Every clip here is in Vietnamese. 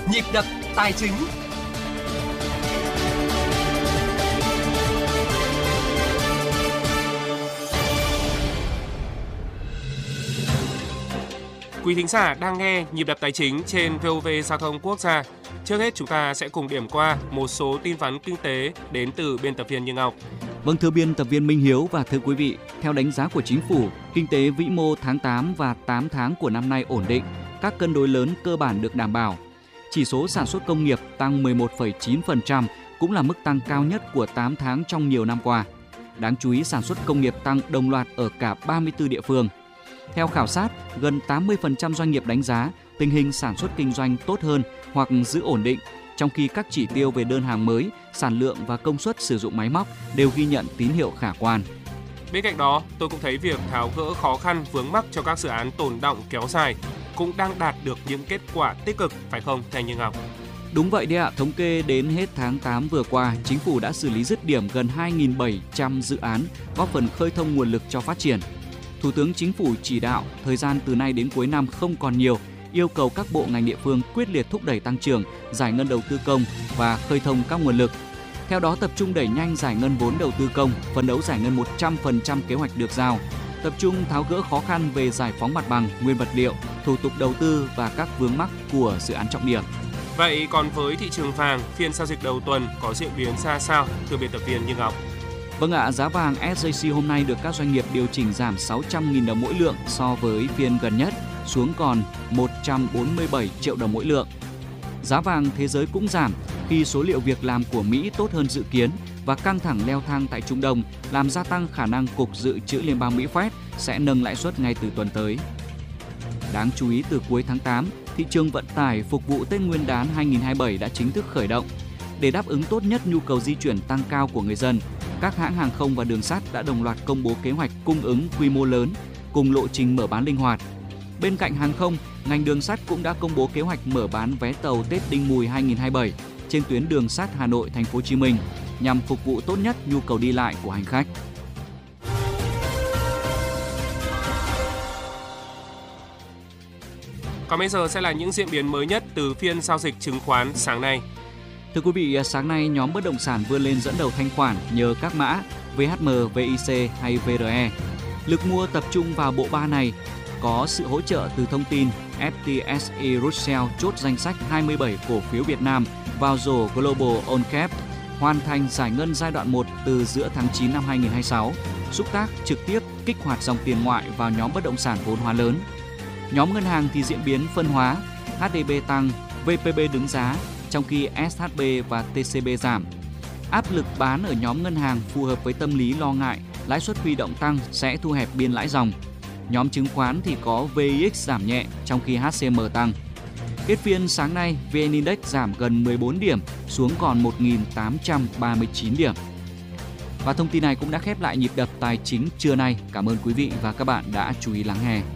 Nhịp đập tài chính. Quý thính giả đang nghe Nhịp đập tài chính trên VOV Giao thông Quốc gia. Trước hết chúng ta sẽ cùng điểm qua một số tin vắn kinh tế đến từ biên tập viên Như Ngọc. Vâng, thưa biên tập viên Minh Hiếu và thưa quý vị, theo đánh giá của chính phủ, kinh tế vĩ mô tháng 8 và 8 tháng của năm nay ổn định, các cân đối lớn cơ bản được đảm bảo. Chỉ số sản xuất công nghiệp tăng 11,9%, cũng là mức tăng cao nhất của 8 tháng trong nhiều năm qua. Đáng chú ý, sản xuất công nghiệp tăng đồng loạt ở cả 34 địa phương. Theo khảo sát, gần 80% doanh nghiệp đánh giá tình hình sản xuất kinh doanh tốt hơn hoặc giữ ổn định, trong khi các chỉ tiêu về đơn hàng mới, sản lượng và công suất sử dụng máy móc đều ghi nhận tín hiệu khả quan. Bên cạnh đó, tôi cũng thấy việc tháo gỡ khó khăn vướng mắc cho các dự án tồn đọng kéo dài cũng đang đạt được những kết quả tích cực, phải không, thầy Như Ngọc? Đúng vậy đấy ạ, thống kê đến hết tháng 8 vừa qua, chính phủ đã xử lý dứt điểm gần 2.700 dự án, góp phần khơi thông nguồn lực cho phát triển. Thủ tướng Chính phủ chỉ đạo thời gian từ nay đến cuối năm không còn nhiều, yêu cầu các bộ ngành địa phương quyết liệt thúc đẩy tăng trưởng, giải ngân đầu tư công và khơi thông các nguồn lực. Theo đó, tập trung đẩy nhanh giải ngân vốn đầu tư công, phấn đấu giải ngân 100% kế hoạch được giao, tập trung tháo gỡ khó khăn về giải phóng mặt bằng, nguyên vật liệu, thủ tục đầu tư và các vướng mắc của dự án trọng điểm. Vậy còn với thị trường vàng, phiên giao dịch đầu tuần có diễn biến ra sao, thưa biên tập viên Như Ngọc? Vâng ạ, giá vàng SJC hôm nay được các doanh nghiệp điều chỉnh giảm 600.000 đồng mỗi lượng so với phiên gần nhất, xuống còn 147 triệu đồng mỗi lượng. Giá vàng thế giới cũng giảm khi số liệu việc làm của Mỹ tốt hơn dự kiến và căng thẳng leo thang tại Trung Đông làm gia tăng khả năng Cục Dự trữ Liên bang Mỹ Fed sẽ nâng lãi suất ngay từ tuần tới. Đáng chú ý, từ cuối tháng 8, thị trường vận tải phục vụ Tết Nguyên đán 2027 đã chính thức khởi động. Để đáp ứng tốt nhất nhu cầu di chuyển tăng cao của người dân, các hãng hàng không và đường sắt đã đồng loạt công bố kế hoạch cung ứng quy mô lớn cùng lộ trình mở bán linh hoạt. Bên cạnh hàng không, ngành đường sắt cũng đã công bố kế hoạch mở bán vé tàu Tết Đinh Mùi 2027 trên tuyến đường sắt Hà Nội - Thành phố Hồ Chí Minh nhằm phục vụ tốt nhất nhu cầu đi lại của hành khách. Còn bây giờ sẽ là những diễn biến mới nhất từ phiên giao dịch chứng khoán sáng nay. Thưa quý vị, sáng nay nhóm bất động sản vươn lên dẫn đầu thanh khoản nhờ các mã VHM, VIC hay VRE. Lực mua tập trung vào bộ ba này, có sự hỗ trợ từ thông tin FTSE Russell chốt danh sách 27 cổ phiếu Việt Nam vào rổ Global On Cap, hoàn thành giải ngân giai đoạn 1 từ giữa tháng 9 năm 2026, xúc tác trực tiếp kích hoạt dòng tiền ngoại vào nhóm bất động sản vốn hóa lớn. Nhóm ngân hàng thì diễn biến phân hóa, HDB tăng, VPB đứng giá, trong khi SHB và TCB giảm. Áp lực bán ở nhóm ngân hàng phù hợp với tâm lý lo ngại lãi suất huy động tăng sẽ thu hẹp biên lãi dòng. Nhóm chứng khoán thì có VIX giảm nhẹ, trong khi HCM tăng. Kết phiên sáng nay, VN Index giảm gần 14 điểm xuống còn 1.839 điểm. Và thông tin này cũng đã khép lại nhịp đập tài chính trưa nay. Cảm ơn quý vị và các bạn đã chú ý lắng nghe.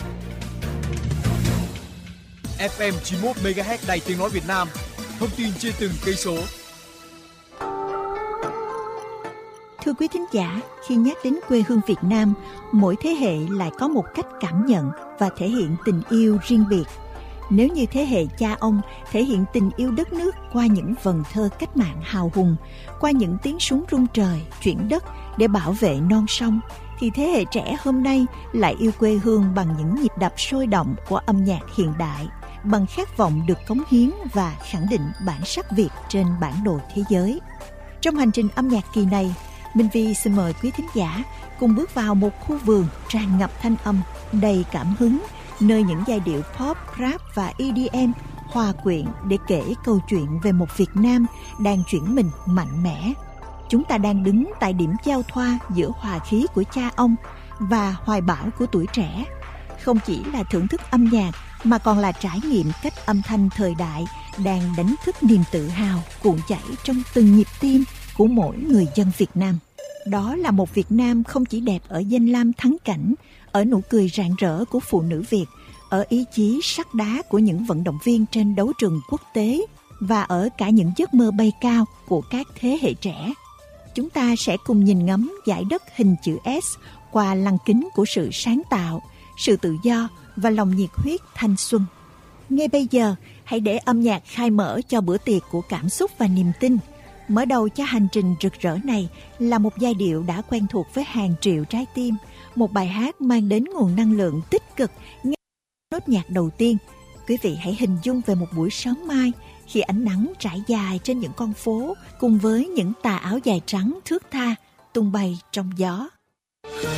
FM 91 MHz Đài Tiếng nói Việt Nam. Thông tin trên từng cây số. Thưa quý thính giả, khi nhắc đến quê hương Việt Nam, mỗi thế hệ lại có một cách cảm nhận và thể hiện tình yêu riêng biệt. Nếu như thế hệ cha ông thể hiện tình yêu đất nước qua những vần thơ cách mạng hào hùng, qua những tiếng súng rung trời, chuyển đất để bảo vệ non sông, thì thế hệ trẻ hôm nay lại yêu quê hương bằng những nhịp đập sôi động của âm nhạc hiện đại, bằng khát vọng được cống hiến và khẳng định bản sắc Việt trên bản đồ thế giới. Trong hành trình âm nhạc kỳ này, Minh Vi xin mời quý thính giả cùng bước vào một khu vườn tràn ngập thanh âm đầy cảm hứng, nơi những giai điệu pop, rap và EDM hòa quyện để kể câu chuyện về một Việt Nam đang chuyển mình mạnh mẽ. Chúng ta đang đứng tại điểm giao thoa giữa hòa khí của cha ông và hoài bão của tuổi trẻ. Không chỉ là thưởng thức âm nhạc mà còn là trải nghiệm cách âm thanh thời đại đang đánh thức niềm tự hào cuộn chảy trong từng nhịp tim của mỗi người dân Việt Nam. Đó là một Việt Nam không chỉ đẹp ở danh lam thắng cảnh, ở nụ cười rạng rỡ của phụ nữ Việt, ở ý chí sắt đá của những vận động viên trên đấu trường quốc tế và ở cả những giấc mơ bay cao của các thế hệ trẻ. Chúng ta sẽ cùng nhìn ngắm dải đất hình chữ S qua lăng kính của sự sáng tạo, sự tự do và lòng nhiệt huyết thanh xuân. Ngay bây giờ, hãy để âm nhạc khai mở cho bữa tiệc của cảm xúc và niềm tin. Mở đầu cho hành trình rực rỡ này là một giai điệu đã quen thuộc với hàng triệu trái tim, một bài hát mang đến nguồn năng lượng tích cực. Ngay nốt nhạc đầu tiên, quý vị hãy hình dung về một buổi sớm mai khi ánh nắng trải dài trên những con phố cùng với những tà áo dài trắng thướt tha tung bay trong gió.